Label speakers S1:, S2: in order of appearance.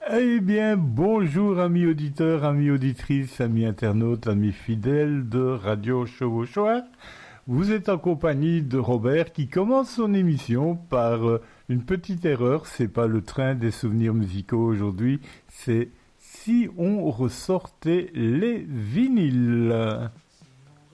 S1: Eh bien, bonjour amis auditeurs, amis auditrices, amis internautes, amis fidèles de Radio Chevauchoir. Vous êtes en compagnie de Robert qui commence son émission par une petite erreur. C'est pas le train des souvenirs musicaux aujourd'hui, c'est si on ressortait les vinyles.